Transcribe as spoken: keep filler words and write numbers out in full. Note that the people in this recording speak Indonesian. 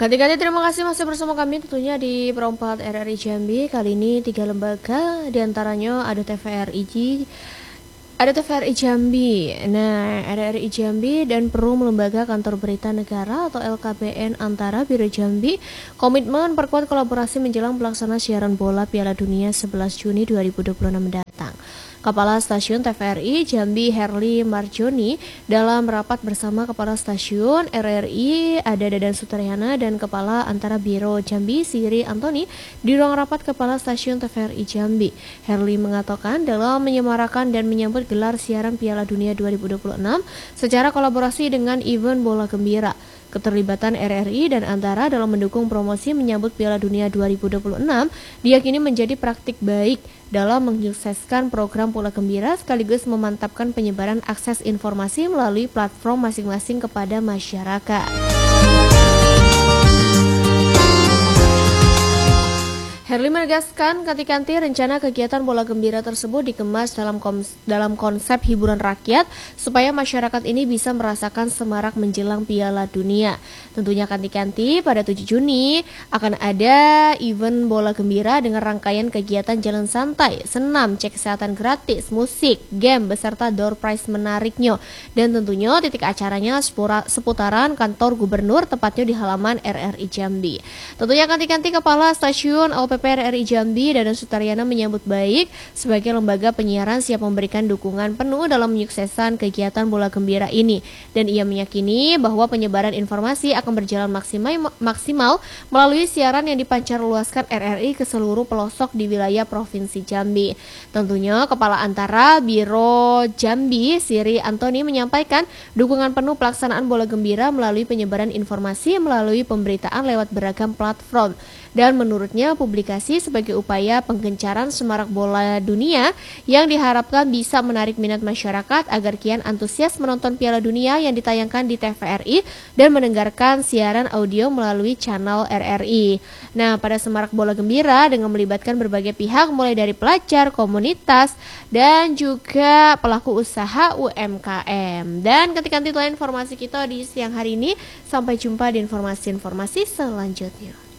Ganti-ganti terima kasih masih bersama kami tentunya di Perempat R R I Jambi. Kali ini tiga lembaga, diantaranya ada T V R I ada T V R I Jambi. Nah, R R I Jambi dan Perum Lembaga Kantor Berita Negara atau L K B N antara Biro Jambi komitmen perkuat kolaborasi menjelang pelaksanaan siaran bola Piala Dunia sebelas Juni dua ribu dua puluh enam mendatang. Kepala Stasiun T V R I Jambi Herli Marjoni dalam rapat bersama Kepala Stasiun R R I ada Dadan Sutaryana dan Kepala Antara Biro Jambi Siri Antoni di ruang rapat Kepala Stasiun T V R I Jambi. Herli mengatakan dalam menyemarakan dan menyambut gelar siaran Piala Dunia dua ribu dua puluh enam secara kolaborasi dengan event bola gembira. Keterlibatan R R I dan Antara dalam mendukung promosi menyambut Piala Dunia dua ribu dua puluh enam diyakini menjadi praktik baik dalam menyukseskan program bola gembira sekaligus memantapkan penyebaran akses informasi melalui platform masing-masing kepada masyarakat. Herli menegaskan kanti-kanti rencana kegiatan bola gembira tersebut dikemas dalam dalam konsep hiburan rakyat supaya masyarakat ini bisa merasakan semarak menjelang Piala Dunia. Tentunya kanti-kanti pada tujuh Juni akan ada event bola gembira dengan rangkaian kegiatan jalan santai, senam, cek kesehatan gratis, musik, game beserta door prize menariknya. Dan tentunya titik acaranya seputaran kantor gubernur tepatnya di halaman R R I Jambi. Tentunya kanti-kanti Kepala Stasiun L P P R R I Jambi Dadan Sutaryana menyambut baik sebagai lembaga penyiaran siap memberikan dukungan penuh dalam menyukseskan kegiatan bola gembira ini, dan ia meyakini bahwa penyebaran informasi akan berjalan maksimal, maksimal melalui siaran yang dipancarluaskan R R I ke seluruh pelosok di wilayah Provinsi Jambi. Tentunya Kepala Antara Biro Jambi Siri Antoni menyampaikan dukungan penuh pelaksanaan bola gembira melalui penyebaran informasi melalui pemberitaan lewat beragam platform. Dan menurutnya publikasi sebagai upaya penggencaran semarak bola dunia yang diharapkan bisa menarik minat masyarakat agar kian antusias menonton Piala Dunia yang ditayangkan di T V R I dan mendengarkan siaran audio melalui channel R R I. Nah, pada semarak bola gembira dengan melibatkan berbagai pihak mulai dari pelajar, komunitas, dan juga pelaku usaha U M K M. Dan ketika itu informasi kita di siang hari ini, sampai jumpa di informasi-informasi selanjutnya.